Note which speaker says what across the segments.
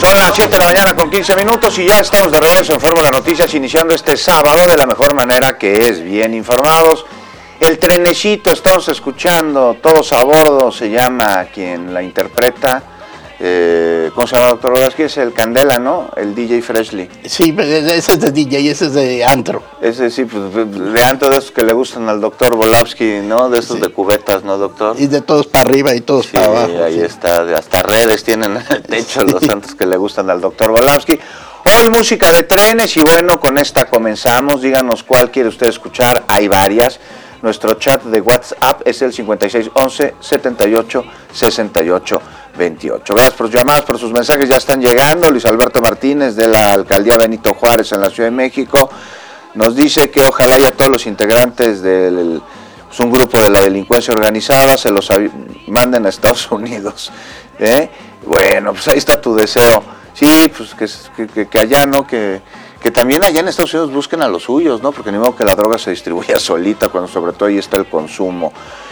Speaker 1: Son las 7 de la mañana con 15 minutos y ya estamos de regreso en Fórmula Noticias, iniciando este sábado de la mejor manera, que es bien informados. El trenecito, estamos escuchando, Todos a Bordo, se llama quien la interpreta. ¿Cómo se llama, doctor Volaski? Es el Candela, ¿no? El DJ Freshly.
Speaker 2: Sí, ese es de DJ, ese es de antro.
Speaker 1: Ese sí, pues, de antro, de esos que le gustan al doctor Volaski, ¿no? De esos sí, de cubetas, ¿no, doctor?
Speaker 2: Y de todos para arriba y todos para abajo.
Speaker 1: Ahí sí está, hasta redes tienen en el techo los santos que le gustan al doctor Volaski. Hoy música de trenes y bueno, con esta comenzamos. Díganos cuál quiere usted escuchar, hay varias. Nuestro chat de WhatsApp es el 5611 78 68 28. Gracias por sus llamadas, por sus mensajes, ya están llegando. Luis Alberto Martínez, de la Alcaldía Benito Juárez en la Ciudad de México, nos dice que ojalá ya todos los integrantes del un grupo de la delincuencia organizada se los manden a Estados Unidos. Bueno, pues ahí está tu deseo. Sí, pues que allá, ¿no? Que también allá en Estados Unidos busquen a los suyos, ¿no? Porque ni modo que la droga se distribuya solita, cuando sobre todo ahí está el consumo.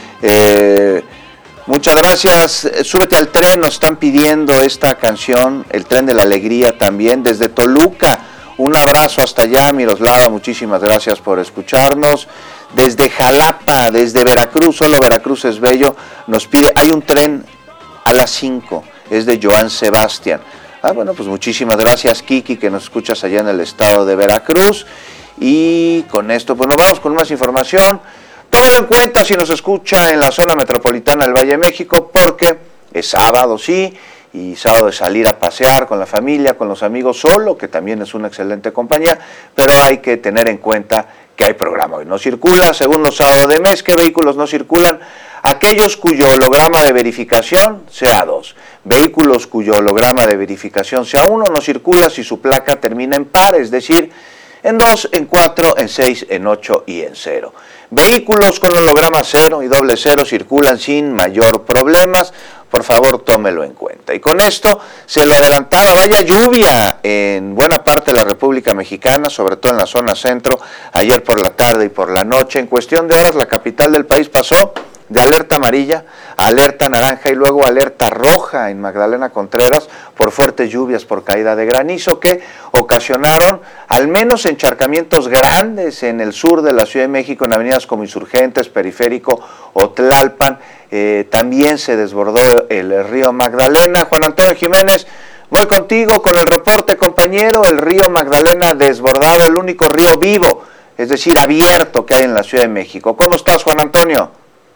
Speaker 1: Muchas gracias. Súbete al tren, nos están pidiendo esta canción, el tren de la alegría también, desde Toluca. Un abrazo hasta allá, Miroslava, muchísimas gracias por escucharnos. Desde Jalapa, desde Veracruz, solo Veracruz es bello, nos pide, hay un tren a las 5, es de Joan Sebastián. Bueno, pues muchísimas gracias, Kiki, que nos escuchas allá en el estado de Veracruz. Y con esto, pues nos vamos con más información. Tómalo en cuenta si nos escucha en la zona metropolitana del Valle de México, porque es sábado, sí, y sábado de salir a pasear con la familia, con los amigos, solo, que también es una excelente compañía, pero hay que tener en cuenta que hay programa hoy. No circula, segundo sábado de mes, ¿qué vehículos no circulan? Aquellos cuyo holograma de verificación sea 2. Vehículos cuyo holograma de verificación sea 1 no circula si su placa termina en par, es decir, en 2, en 4, en 6, en 8 y en 0. Vehículos con holograma 0 y doble 0 circulan sin mayor problemas. Por favor, tómelo en cuenta. Y con esto se lo adelantaba, vaya lluvia en buena parte de la República Mexicana, sobre todo en la zona centro, ayer por la tarde y por la noche. En cuestión de horas, la capital del país pasó de alerta amarilla a alerta naranja y luego alerta roja en Magdalena Contreras por fuertes lluvias, por caída de granizo que ocasionaron al menos encharcamientos grandes en el sur de la Ciudad de México, en avenidas como Insurgentes, Periférico o Tlalpan. También se desbordó el río Magdalena. Juan Antonio Jiménez, voy contigo con el reporte, compañero. El río Magdalena desbordado, el único río vivo, es decir, abierto que hay en la Ciudad de México. ¿Cómo estás, Juan Antonio?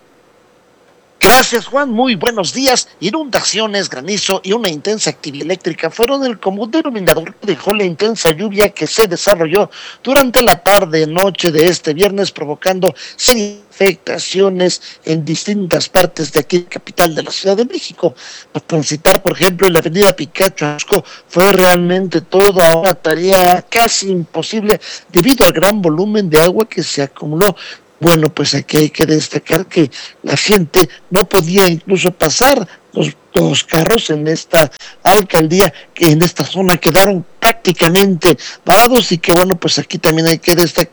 Speaker 3: Gracias, Juan, muy buenos días. Inundaciones, granizo y una intensa actividad eléctrica fueron el común denominador que dejó la intensa lluvia que se desarrolló durante la tarde-noche de este viernes, provocando afectaciones en distintas partes de aquí, capital de la Ciudad de México. Para transitar, por ejemplo, en la avenida Picacho fue realmente toda una tarea casi imposible debido al gran volumen de agua que se acumuló. Bueno, pues aquí hay que destacar que la gente no podía incluso pasar, los carros en esta alcaldía, que en esta zona quedaron prácticamente varados, y que bueno, pues aquí también hay que destacar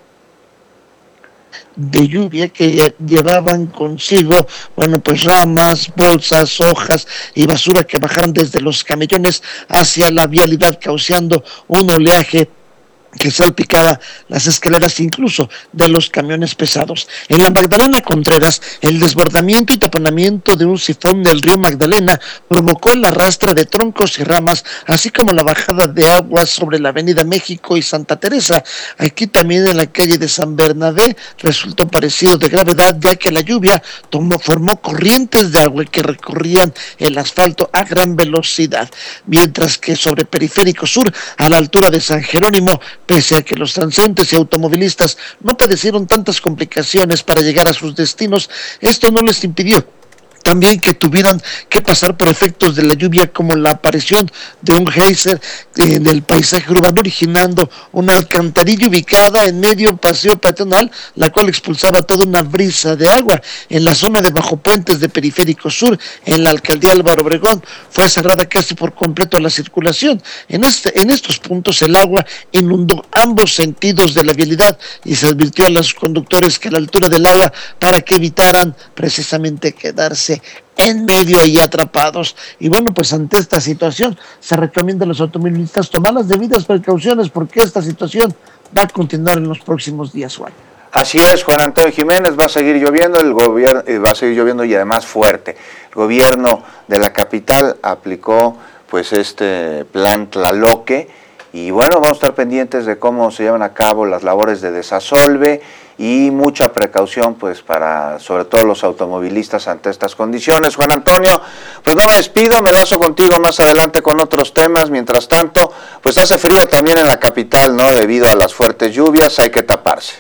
Speaker 3: de lluvia que llevaban consigo, bueno, pues ramas, bolsas, hojas y basura que bajaron desde los camellones hacia la vialidad, causando un oleaje que salpicaba las escaleras incluso de los camiones pesados. En la Magdalena Contreras, el desbordamiento y taponamiento de un sifón del río Magdalena provocó el arrastre de troncos y ramas, así como la bajada de agua sobre la avenida México y Santa Teresa. Aquí también en la calle de San Bernabé resultó parecido de gravedad, ya que la lluvia formó corrientes de agua que recorrían el asfalto a gran velocidad, mientras que sobre Periférico Sur, a la altura de San Jerónimo, pese a que los transeúntes y automovilistas no padecieron tantas complicaciones para llegar a sus destinos, esto no les impidió también que tuvieran que pasar por efectos de la lluvia, como la aparición de un geyser en el paisaje urbano, originando una alcantarilla ubicada en medio paseo peatonal, la cual expulsaba toda una brisa de agua. En la zona de Bajo Puentes de Periférico Sur, en la alcaldía Álvaro Obregón, fue cerrada casi por completo la circulación. En estos puntos el agua inundó ambos sentidos de la vialidad y se advirtió a los conductores que a la altura del agua, para que evitaran precisamente quedarse quedarse en medio ahí atrapados. Y bueno, pues ante esta situación se recomienda a los automovilistas tomar las debidas precauciones porque esta situación va a continuar en los próximos días, Juan.
Speaker 1: Así es, Juan Antonio Jiménez, va a seguir lloviendo, el gobierno va a seguir lloviendo y además fuerte. El gobierno de la capital aplicó pues este plan Tlaloque y bueno, vamos a estar pendientes de cómo se llevan a cabo las labores de desasolve y mucha precaución pues para sobre todo los automovilistas ante estas condiciones. Juan Antonio, pues no me despido, me enlazo contigo más adelante con otros temas. Mientras tanto, pues hace frío también en la capital, ¿no? Debido a las fuertes lluvias, hay que taparse.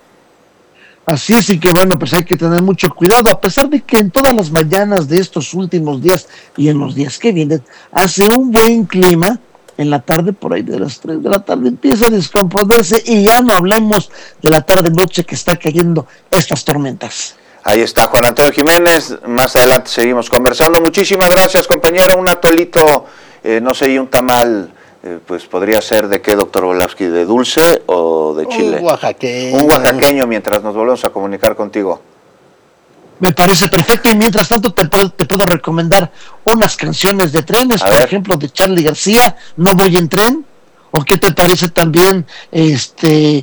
Speaker 3: Así es, y que bueno, pues hay que tener mucho cuidado, a pesar de que en todas las mañanas de estos últimos días y en los días que vienen, hace un buen clima. En la tarde, por ahí de las 3 de la tarde, empieza a descomponerse y ya no hablemos de la tarde-noche que está cayendo estas tormentas.
Speaker 1: Ahí está Juan Antonio Jiménez, más adelante seguimos conversando. Muchísimas gracias, compañero. Un atolito, no sé, y un tamal, pues podría ser de qué, doctor Volavsky, de dulce o de chile.
Speaker 2: Un oaxaqueño.
Speaker 1: Un oaxaqueño mientras nos volvemos a comunicar contigo.
Speaker 3: Me parece perfecto y mientras tanto te puedo recomendar unas canciones de trenes, por ejemplo de Charly García, No voy en tren, o qué te parece también, qué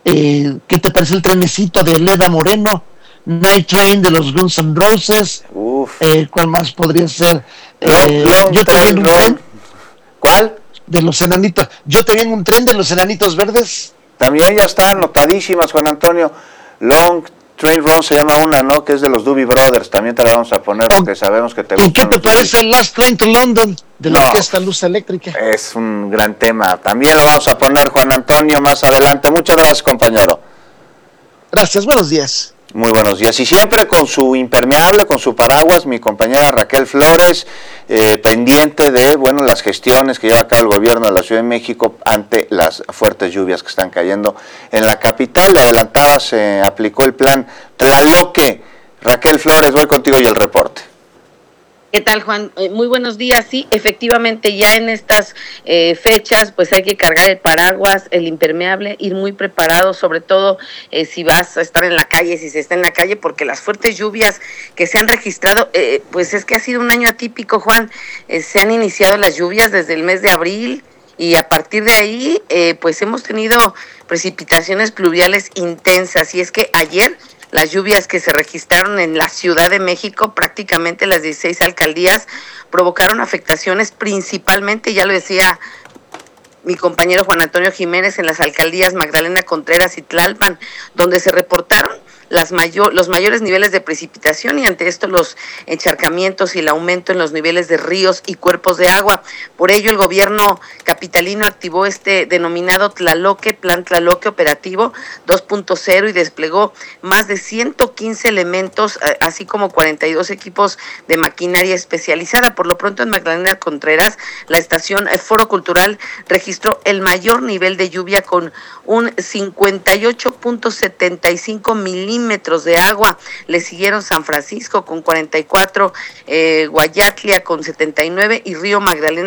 Speaker 3: te parece el trenecito de Leda Moreno, Night Train de los Guns N' Roses, ¿cuál más podría ser? Yo también un tren.
Speaker 1: ¿Cuál?
Speaker 3: De los enanitos, yo también un tren de los Enanitos Verdes.
Speaker 1: También ya están anotadísimas, Juan Antonio. Long Train Run se llama una, ¿no? Que es de los Doobie Brothers. También te la vamos a poner porque sabemos que te gusta.
Speaker 3: ¿Y qué te parece el Last Train to London de la Orquesta Luz Eléctrica?
Speaker 1: Es un gran tema. También lo vamos a poner, Juan Antonio, más adelante. Muchas gracias, compañero.
Speaker 3: Gracias, buenos días.
Speaker 1: Muy buenos días. Y siempre con su impermeable, con su paraguas, mi compañera Raquel Flores, pendiente de, bueno, las gestiones que lleva a cabo el gobierno de la Ciudad de México ante las fuertes lluvias que están cayendo en la capital. Le adelantaba, se aplicó el plan Tlaloque. Raquel Flores, voy contigo y el reporte.
Speaker 4: ¿Qué tal, Juan? Muy buenos días. Sí, efectivamente, ya en estas fechas, pues hay que cargar el paraguas, el impermeable, ir muy preparado, sobre todo si vas a estar en la calle, si se está en la calle, porque las fuertes lluvias que se han registrado, pues es que ha sido un año atípico, Juan. Se han iniciado las lluvias desde el mes de abril y a partir de ahí, pues hemos tenido precipitaciones pluviales intensas. Y es que ayer las lluvias que se registraron en la Ciudad de México, prácticamente las 16 alcaldías, provocaron afectaciones principalmente, ya lo decía mi compañero Juan Antonio Jiménez, en las alcaldías Magdalena Contreras y Tlalpan, donde se reportaron los mayores niveles de precipitación y ante esto los encharcamientos y el aumento en los niveles de ríos y cuerpos de agua. Por ello el gobierno capitalino activó este denominado Tlaloque, Plan Tlaloque Operativo 2.0 y desplegó más de 115 elementos, así como 42 equipos de maquinaria especializada. Por lo pronto en Magdalena Contreras, la estación Foro Cultural registró el mayor nivel de lluvia con un 58.75 milímetros de agua. Le siguieron San Francisco con 44, Guayatlia con 79 y Río Magdalena